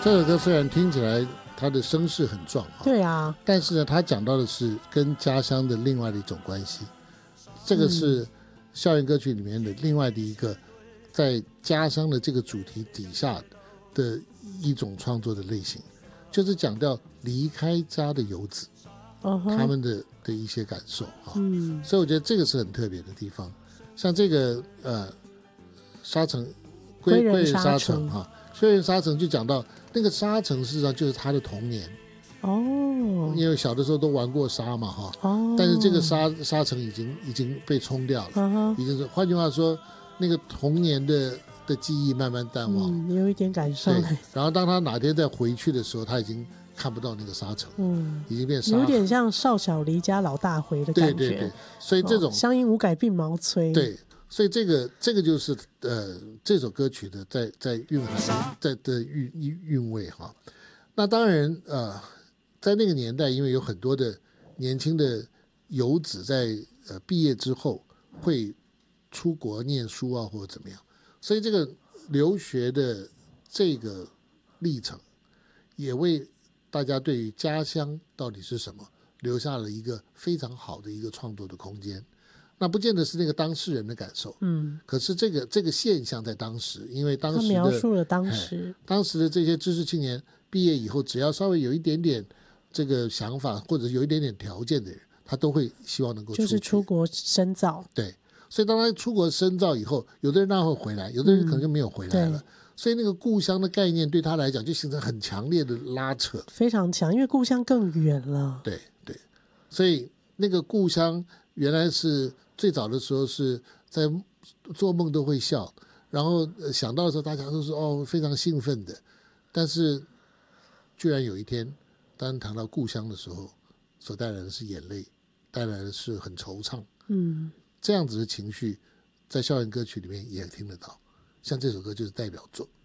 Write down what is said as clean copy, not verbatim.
这首歌虽然听起来它的声势很壮对啊， 但是呢，它讲到的是跟家乡的另外的一种关系。这个是校园歌曲里面的另外的一个在家乡的这个主题底下的一种创作的类型，就是讲到离开家的游子，他们的一些感受所以我觉得这个是很特别的地方。像这个沙城归人沙城归人沙城就讲到那个沙城事实上就是他的童年因为小的时候都玩过沙嘛但是这个沙城已经被冲掉了已经是换句话说那个童年的记忆慢慢淡忘有一点感伤对，然后当他哪天再回去的时候他已经看不到那个沙城已经变沙有点像少小离家老大回的感觉。 对，所以这种乡音无改鬓毛衰。 对，所以这个就是这首歌曲的在蕴含的韵味那当然在那个年代，因为有很多的年轻的游子在毕业之后会出国念书或者怎么样，所以这个留学的这个历程也为大家对于家乡到底是什么留下了一个非常好的一个创作的空间。那不见得是那个当事人的感受可是这个现象在当时，因为当时的他描述了当时的这些知识青年毕业以后，只要稍微有一点点这个想法或者有一点点条件的人，他都会希望能够就是出国深造。 对，所以当他出国深造以后，有的人当然会回来，有的人可能就没有回来了所以那个故乡的概念对他来讲就形成很强烈的拉扯， 非常强，因为故乡更远了。 对，所以那个故乡原来是最早的时候是在做梦都会笑，然后想到的时候大家都是非常兴奋的，但是居然有一天当谈到故乡的时候，所带来的是眼泪，带来的是很惆怅这样子的情绪在校园歌曲里面也听得到，像这首歌就是代表作。